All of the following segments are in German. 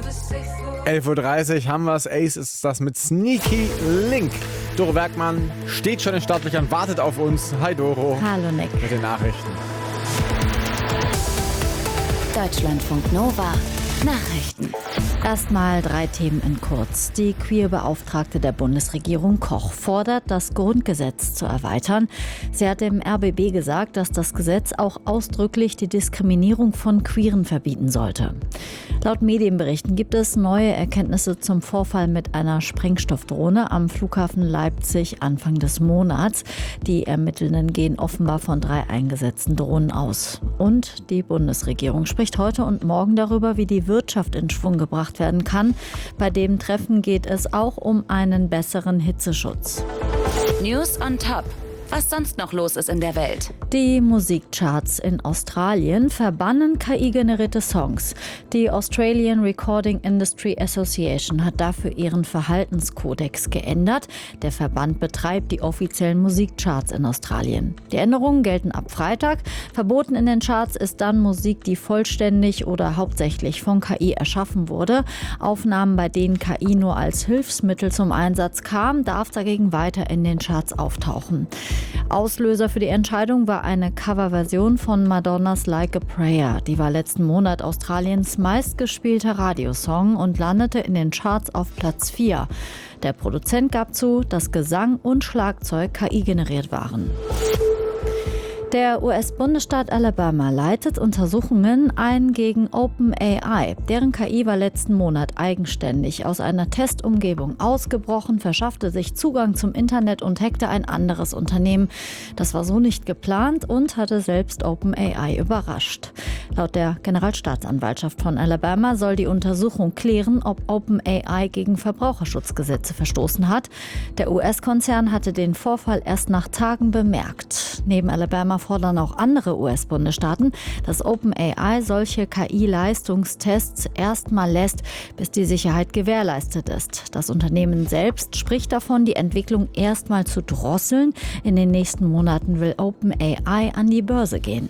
11:30 Uhr haben wir es. Ace ist das mit Sneaky Link. Doro Werkmann steht schon in Startlöchern, wartet auf uns. Hi Doro. Hallo Nick. Mit den Nachrichten. Deutschlandfunk Nova. Nachrichten. Erstmal 3 Themen in kurz. Die Queer-Beauftragte der Bundesregierung Koch fordert, das Grundgesetz zu erweitern. Sie hat dem RBB gesagt, dass das Gesetz auch ausdrücklich die Diskriminierung von Queeren verbieten sollte. Laut Medienberichten gibt es neue Erkenntnisse zum Vorfall mit einer Sprengstoffdrohne am Flughafen Leipzig Anfang des Monats. Die Ermittelnden gehen offenbar von 3 eingesetzten Drohnen aus. Und die Bundesregierung spricht heute und morgen darüber, wie die Wirtschaft in Schwung gebracht werden kann. Bei dem Treffen geht es auch um einen besseren Hitzeschutz. News on Top. Was sonst noch los ist in der Welt. Die Musikcharts in Australien verbannen KI-generierte Songs. Die Australian Recording Industry Association hat dafür ihren Verhaltenskodex geändert. Der Verband betreibt die offiziellen Musikcharts in Australien. Die Änderungen gelten ab Freitag. Verboten in den Charts ist dann Musik, die vollständig oder hauptsächlich von KI erschaffen wurde. Aufnahmen, bei denen KI nur als Hilfsmittel zum Einsatz kam, darf dagegen weiter in den Charts auftauchen. Auslöser für die Entscheidung war eine Coverversion von Madonnas Like a Prayer. Die war letzten Monat Australiens meistgespielter Radiosong und landete in den Charts auf Platz 4. Der Produzent gab zu, dass Gesang und Schlagzeug KI generiert waren. Der US-Bundesstaat Alabama leitet Untersuchungen ein gegen OpenAI. Deren KI war letzten Monat eigenständig aus einer Testumgebung ausgebrochen, verschaffte sich Zugang zum Internet und hackte ein anderes Unternehmen. Das war so nicht geplant und hatte selbst OpenAI überrascht. Laut der Generalstaatsanwaltschaft von Alabama soll die Untersuchung klären, ob OpenAI gegen Verbraucherschutzgesetze verstoßen hat. Der US-Konzern hatte den Vorfall erst nach Tagen bemerkt. Neben Alabama fordern auch andere US-Bundesstaaten, dass OpenAI solche KI-Leistungstests erstmal lässt, bis die Sicherheit gewährleistet ist. Das Unternehmen selbst spricht davon, die Entwicklung erstmal zu drosseln. In den nächsten Monaten will OpenAI an die Börse gehen.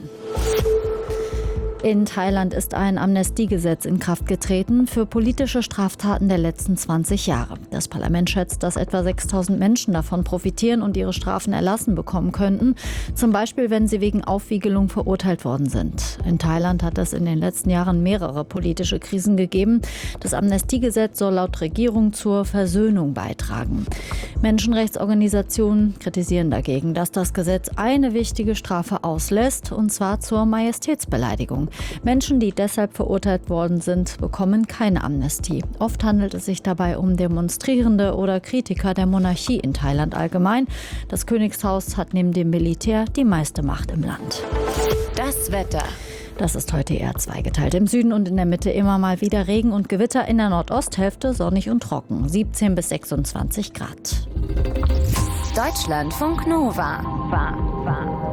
In Thailand ist ein Amnestiegesetz in Kraft getreten für politische Straftaten der letzten 20 Jahre. Das Parlament schätzt, dass etwa 6.000 Menschen davon profitieren und ihre Strafen erlassen bekommen könnten. Zum Beispiel, wenn sie wegen Aufwiegelung verurteilt worden sind. In Thailand hat es in den letzten Jahren mehrere politische Krisen gegeben. Das Amnestiegesetz soll laut Regierung zur Versöhnung beitragen. Menschenrechtsorganisationen kritisieren dagegen, dass das Gesetz eine wichtige Strafe auslässt, und zwar zur Majestätsbeleidigung. Menschen, die deshalb verurteilt worden sind, bekommen keine Amnestie. Oft handelt es sich dabei um Demonstrierende oder Kritiker der Monarchie in Thailand allgemein. Das Königshaus hat neben dem Militär die meiste Macht im Land. Das Wetter. Das ist heute eher zweigeteilt. Im Süden und in der Mitte immer mal wieder Regen und Gewitter. In der Nordosthälfte sonnig und trocken. 17 bis 26 Grad. Deutschlandfunk Nova.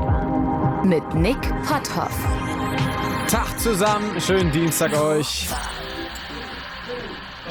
Mit Nick Potthoff. Tag zusammen, schönen Dienstag euch.